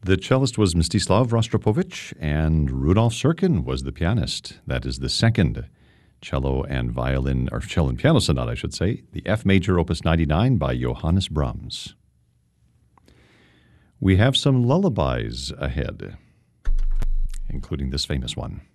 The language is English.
The cellist was Mstislav Rostropovich, and Rudolf Serkin was the pianist. That is the second cello and piano sonata, I should say, the F major, opus 99 by Johannes Brahms. We have some lullabies ahead, including this famous one.